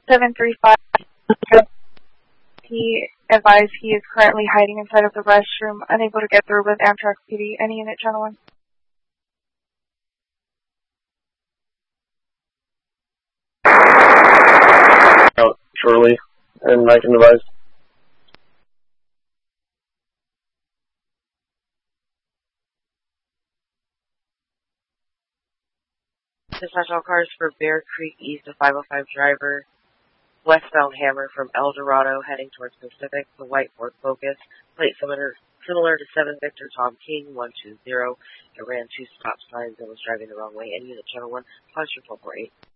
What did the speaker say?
735. He advised he is currently hiding inside of the restroom, unable to get through with Amtrak PD. Any unit, Channel 1? Out shortly, and I can advise. Dispatch all cars for Bear Creek east of 505 driver, westbound Hammer from El Dorado heading towards Pacific, the white Ford Focus, plate similar to 7 Victor Tom King 120. It ran 2 stop signs and was driving the wrong way. Any unit, Channel 1, posture 448.